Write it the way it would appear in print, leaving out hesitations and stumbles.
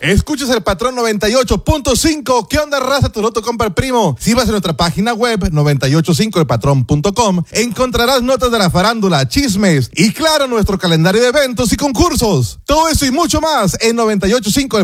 Escuchas el Patrón 98.5. ¿Qué onda, raza? Tu loto compra el primo. Si vas a nuestra página web 985elpatrón.com, encontrarás notas de la farándula, chismes y claro, nuestro calendario de eventos y concursos. Todo eso y mucho más en 98.5